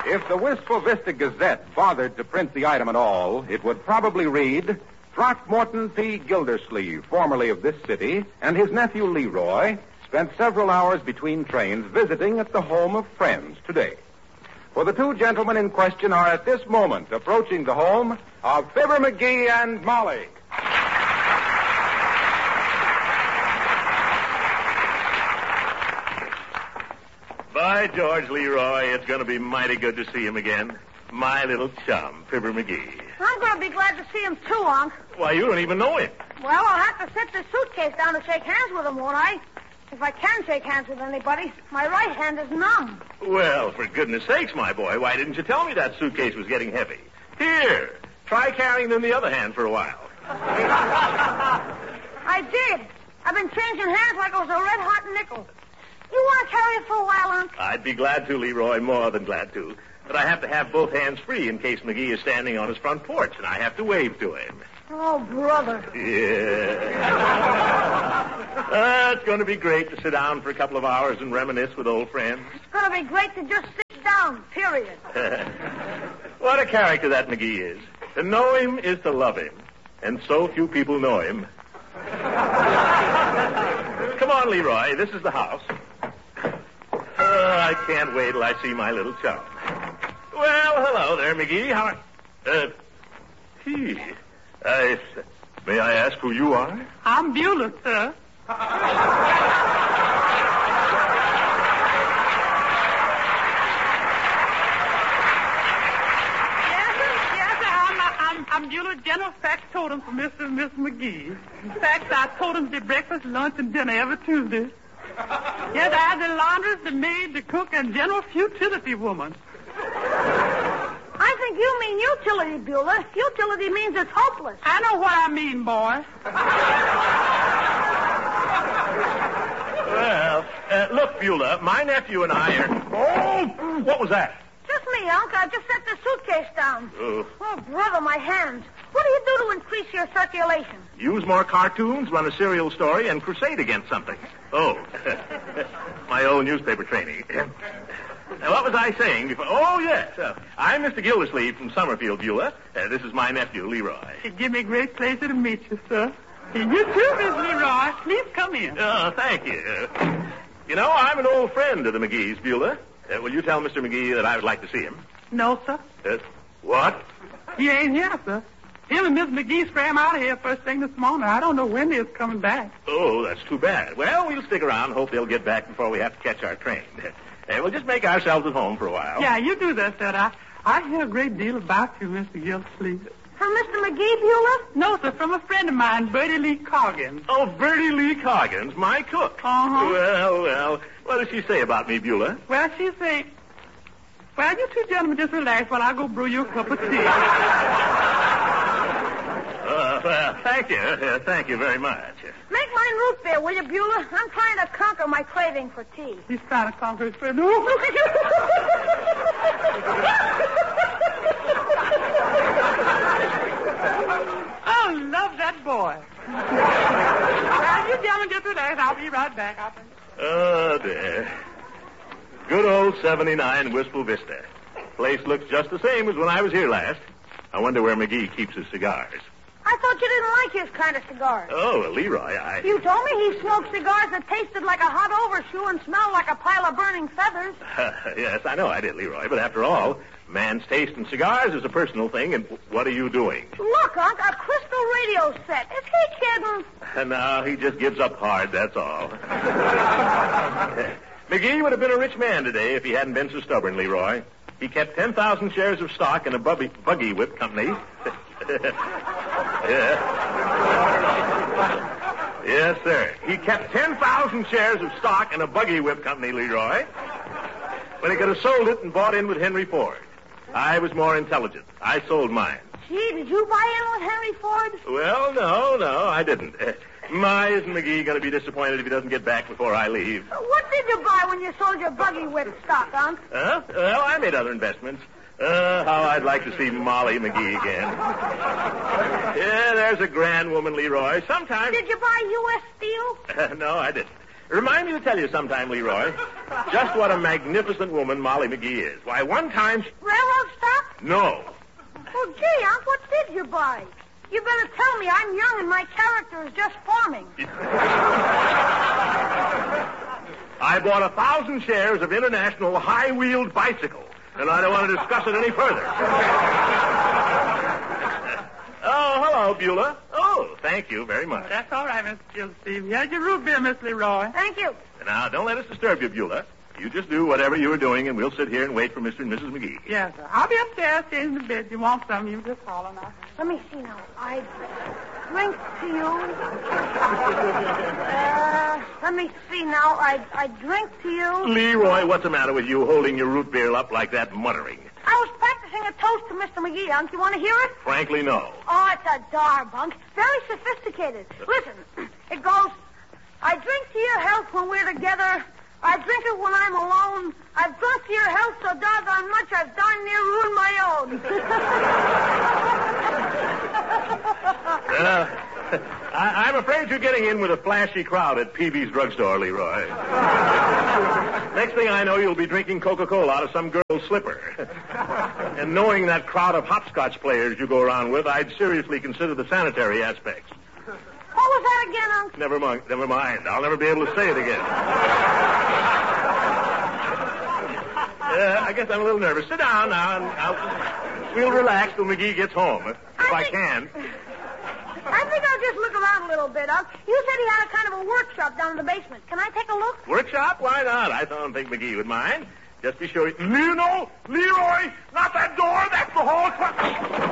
If the Wistful Vista Gazette bothered to print the item at all, it would probably read, Throckmorton P. Gildersleeve, formerly of this city, and his nephew Leroy spent several hours between trains visiting at the home of friends today. For the two gentlemen in question are at this moment approaching the home of Fibber McGee and Molly. By George, Leroy, it's going to be mighty good to see him again. My little chum, Fibber McGee. I'm going to be glad to see him, too, Unc. Why, you don't even know him. Well, I'll have to set the suitcase down to shake hands with him, won't I? If I can shake hands with anybody, my right hand is numb. Well, for goodness sakes, my boy, why didn't you tell me that suitcase was getting heavy? Here, try carrying it in the other hand for a while. I did. I've been changing hands like it was a red-hot nickel. You want to carry it for a while, Unc? I'd be glad to, Leroy, more than glad to. But I have to have both hands free in case McGee is standing on his front porch, and I have to wave to him. Oh, brother. Yeah. It's going to be great to sit down for a couple of hours and reminisce with old friends. It's going to be great to just sit down, period. What a character that McGee is. To know him is to love him. And so few people know him. Come on, Leroy. This is the house. I can't wait till I see my little chum. Well, hello there, McGee. How are... May I ask who you are? I'm Beulah, sir. I'm Beulah, general factotum for Mr. and Miss McGee. In fact, I told him to breakfast, lunch, and dinner every Tuesday. Yes, I had the laundress, the maid, the cook, and general futility woman. I think you mean utility, Beulah. Futility means it's hopeless. I know what I mean, boy. Well, look, Beulah, my nephew and I are... Oh, what was that? Just me, Unc. I just set the suitcase down. Oh, brother, my hands. What do you do to increase your circulation? Use more cartoons, run a serial story, and crusade against something. Oh, my old newspaper training. Now, what was I saying before? Oh, yes. I'm Mr. Gildersleeve from Summerfield, Beulah. This is my nephew, Leroy. It gives me great pleasure to meet you, sir. And you too, Miss Leroy. Please come in. Oh, thank you. You know, I'm an old friend of the McGees, Beulah. Will you tell Mr. McGee that I would like to see him? No, sir. What? He ain't here, sir. Him and Miss McGee swam out of here first thing this morning. I don't know when they're coming back. Oh, that's too bad. Well, we'll stick around and hope they'll get back before we have to catch our train. We'll just make ourselves at home for a while. Yeah, you do that, sir. I hear a great deal about you, Mr. Gildersleeve. From Mr. McGee, Beulah? No, sir, from a friend of mine, Bertie Lee Coggins. Oh, Bertie Lee Coggins, my cook. Uh-huh. Well, what does she say about me, Beulah? Well, she say, well, you two gentlemen just relax while I go brew you a cup of tea. Well, thank you. Thank you very much. Make mine root beer, will you, Beulah? I'm trying to conquer my craving for tea. He's trying to conquer his friend. I love that boy. Well, you gentlemen just relax. I'll be right back. Oh, dear. Good old 79 Wistful Vista. Place looks just the same as when I was here last. I wonder where McGee keeps his cigars. I thought you didn't like his kind of cigars. Oh, well, Leroy, You told me he smoked cigars that tasted like a hot overshoe and smelled like a pile of burning feathers. Yes, I know I did, Leroy. But after all, man's taste in cigars is a personal thing, and what are you doing? Look, Unc, a crystal radio set. Is he kidding? No, he just gives up hard, that's all. McGee would have been a rich man today if he hadn't been so stubborn, Leroy. He kept 10,000 shares of stock in a buggy whip company. Yes, sir. He kept 10,000 shares of stock in a buggy whip company, Leroy. But he could have sold it and bought in with Henry Ford. I was more intelligent. I sold mine. Gee, did you buy in with Henry Ford? Well, no, I didn't. Isn't McGee going to be disappointed if he doesn't get back before I leave? What did you buy when you sold your buggy whip stock, Unc? Well, I made other investments. How I'd like to see Molly McGee again. Yeah, there's a grand woman, Leroy. Sometimes... Did you buy U.S. Steel? No, I didn't. Remind me to tell you sometime, Leroy, just what a magnificent woman Molly McGee is. Why, one time... Railroad stop? No. Well, gee, Unc, what did you buy? You better tell me. I'm young and my character is just forming. I bought 1,000 shares of International High-Wheeled Bicycle, and I don't want to discuss it any further. Oh, hello, Beulah. Oh, thank you very much. That's all right, Mr. Gildersleeve. Here's your root beer, Miss Leroy. Thank you. Now, don't let us disturb you, Beulah. You just do whatever you are doing, and we'll sit here and wait for Mr. and Mrs. McGee. Yes, sir. I'll be upstairs changing the bed. You want some, you just holler now. Let me see now. I drink to you. Let me see now. I drink to you. Leroy, what's the matter with you holding your root beer up like that, muttering? I was practicing a toast to Mr. McGee, Unc. You want to hear it? Frankly, no. Oh, it's a darb, Unc. Very sophisticated. Listen, it goes, I drink to your health when we're together. I drink it when I'm alone. I've drunk to your health so doggone much I've darn near ruined my own. I'm afraid you're getting in with a flashy crowd at Peavy's drugstore, Leroy. Next thing I know, you'll be drinking Coca-Cola out of some girl's slipper. And knowing that crowd of hopscotch players you go around with, I'd seriously consider the sanitary aspects. What was that again, Unc? Never mind. I'll never be able to say it again. I guess I'm a little nervous. Sit down now, and we'll relax till McGee gets home, if I can. I think I'll just look around a little bit, Unc. You said he had a kind of a workshop down in the basement. Can I take a look? Workshop? Why not? I don't think McGee would mind. Just be sure... Leroy! Not that door! That's the hall...